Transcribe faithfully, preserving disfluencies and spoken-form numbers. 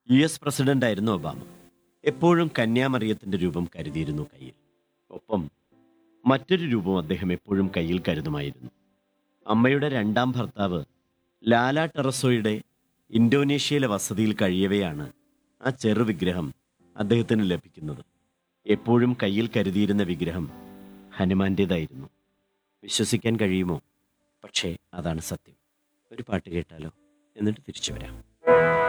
U S പ്രസിഡന്റായിരുന്നു Obama. എപ്പോഴും കന്യാമറിയത്തിന്റെ രൂപം കരുതിയിരുന്നു കയ്യിൽ. ഒപ്പം മറ്റൊരു രൂപം അദ്ദേഹം എപ്പോഴും കയ്യിൽ കരുതുമായിരുന്നു. അമ്മയുടെ രണ്ടാം ഭർത്താവ് ലാല ടെറസോയുടെ ഇന്തോനേഷ്യയിലെ വസതിയിൽ കഴിയവെയാണ് ആ ചെറു വിഗ്രഹം അദ്ദേഹത്തിന് ലഭിക്കുന്നത്. എപ്പോഴും കയ്യിൽ കരുതിയിരുന്ന വിഗ്രഹം ഹനുമാന്റേതായിരുന്നു. വിശ്വസിക്കാൻ കഴിയുമോ? പക്ഷേ അതാണ് സത്യം. ഒരു പാട്ട് കേട്ടാലോ? എന്നിട്ട് തിരിച്ചു വരാം.